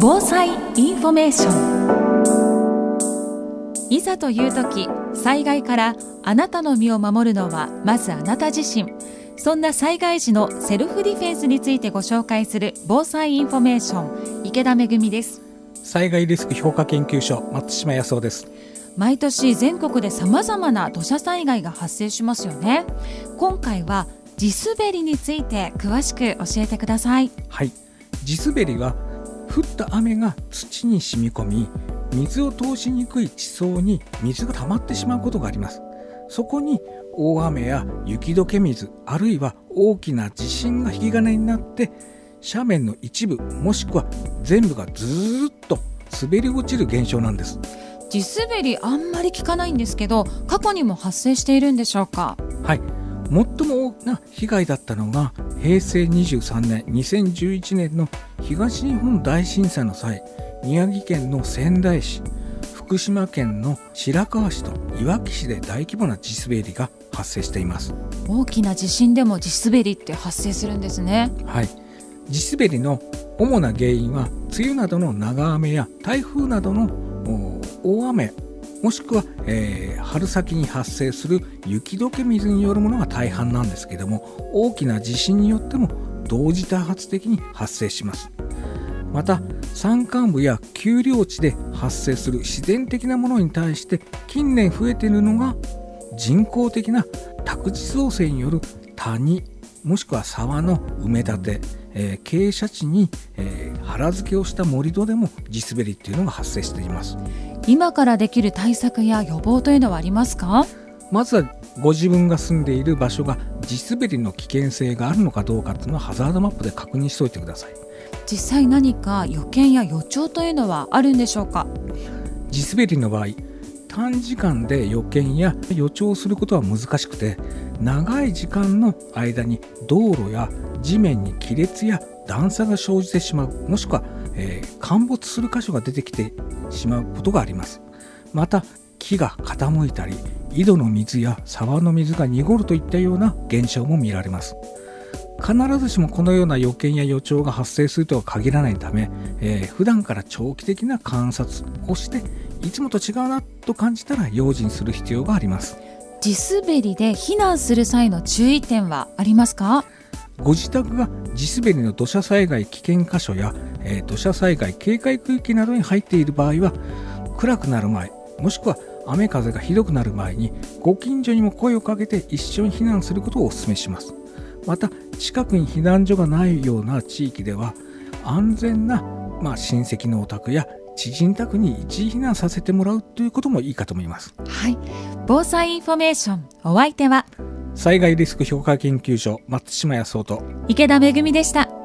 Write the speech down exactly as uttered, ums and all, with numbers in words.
防災インフォメーション。いざという時、災害からあなたの身を守るのはまずあなた自身。そんな災害時のセルフディフェンスについてご紹介する防災インフォメーション、池田めぐみです。 災害リスク評価研究所、松島康夫です。 毎年全国でさまざまな土砂災害が発生しますよね。今回は地滑りについて詳しく教えてください。 はい、地滑りは降った雨が土に染み込み、水を通しにくい地層に水が溜まってしまうことがあります。そこに大雨や雪解け水、あるいは大きな地震が引き金になって斜面の一部もしくは全部がずーっと滑り落ちる現象なんです。 地滑りあんまり聞かないんですけど、過去にも発生しているんでしょうか？ はい、最も大きな被害だったのがへいせいにじゅうさんねん、にせんじゅういちねんの東日本大震災の際、宮城県の仙台市、福島県の白河市といわき市で大規模な地滑りが発生しています。 大きな地震でも地滑りって発生するんですね。 はい、地滑りの主な原因は梅雨などの長雨や台風などの大雨、もしくは、えー、春先に発生する雪解け水によるものが大半なんですけれども、大きな地震によっても同時多発的に発生します。また山間部や丘陵地で発生する自然的なものに対して近年増えているのが人工的な宅地造成による谷、もしくは沢の埋め立て、えー、傾斜地に、えー、原付けをした盛り土でも地滑りっていうのが発生しています。 今からできる対策や予防というのはありますか？ まずはご自分が住んでいる場所が地滑りの危険性があるのかどうかというのはハザードマップで確認しておいてください。 実際何か予見や予兆というのはあるんでしょうか？ 地滑りの場合、短時間で予見や予兆することは難しくて、長い時間の間に道路や地面に亀裂や段差が生じてしまう、もしくは、えー、陥没する箇所が出てきてしまうことがあります。また木が傾いたり、井戸の水や沢の水が濁るといったような現象も見られます。必ずしもこのような予見や予兆が発生するとは限らないため、えー、普段から長期的な観察をしていつもと違うなと感じたら用心する必要があります。 地滑りで避難する際の注意点はありますか？ ご自宅が地滑りの土砂災害危険箇所や、えー、土砂災害警戒区域などに入っている場合は、暗くなる前、もしくは雨風がひどくなる前にご近所にも声をかけて一緒に避難することをお勧めします。また近くに避難所がないような地域では安全な、まあ、親戚のお宅や知人宅に一時避難させてもらうということもいいかと思います。 はい、防災インフォメーション、お相手は災害リスク評価研究所、松島康夫と池田めぐみでした。